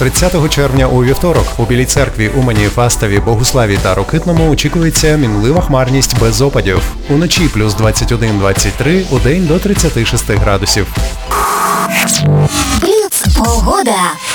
30 червня у вівторок у Білій церкві, Умані, Фастові, Богуславі та Рокитному очікується мінлива хмарність без опадів. Уночі плюс 21-23, удень до 36 градусів. Бліц погода.